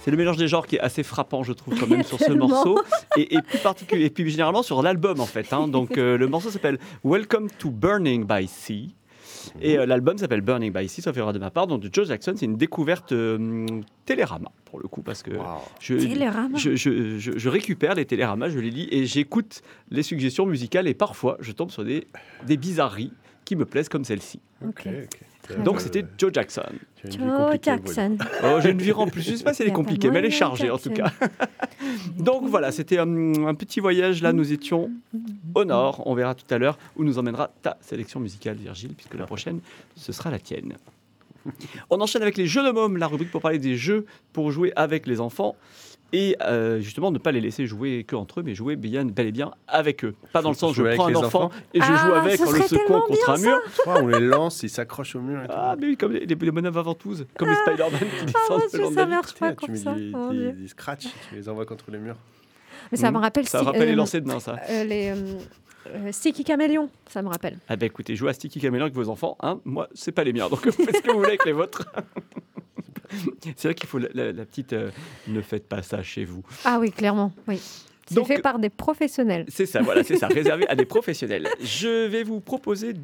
C'est le mélange des genres qui est assez frappant, je trouve, quand même, sur ce morceau. Et plus particulier, et puis généralement sur l'album, en fait. Donc, le morceau s'appelle Welcome to Burning by Sea. Et l'album s'appelle Burning by Sea, sauf erreur de ma part. Donc, de Joe Jackson, c'est une découverte Télérama, pour le coup, parce que je récupère les Téléramas, je les lis et j'écoute les suggestions musicales. Et parfois, je tombe sur des bizarreries qui me plaisent, comme celle-ci. Okay. Donc, c'était Joe Jackson. Joe Jackson. Oh, j'ai une vie remplie. Je ne sais pas si elle est compliquée, mais elle est chargée, en tout cas. Donc, voilà, c'était un petit voyage. Là, nous étions au nord. On verra tout à l'heure où nous emmènera ta sélection musicale, Virgile, puisque la prochaine, ce sera la tienne. On enchaîne avec les jeux de mômes, la rubrique pour parler des jeux pour jouer avec les enfants. Et justement, ne pas les laisser jouer qu'entre eux, mais jouer bel et bien avec eux. Pas dans le sens où je prends un enfant et je joue avec en le secouant contre un mur. On les lance, ils s'accrochent au mur. Mais oui, comme les bonhommes ventouses, comme les Spider-Man qui descendent le long de la vie. Tu mets des scratchs, tu les envoies contre les murs. Mais ça me rappelle... Ça rappelle les lancers de nains, ça. Les Sticky Caméléon, ça me rappelle. Ah écoutez, jouez à Sticky Caméléon avec vos enfants. Moi, c'est pas les miens, donc faites ce que vous voulez avec les vôtres. C'est vrai qu'il faut la petite ne faites pas ça chez vous. Ah oui, clairement, oui. C'est fait par des professionnels. C'est ça, voilà, c'est ça, réservé à des professionnels. Je vais vous proposer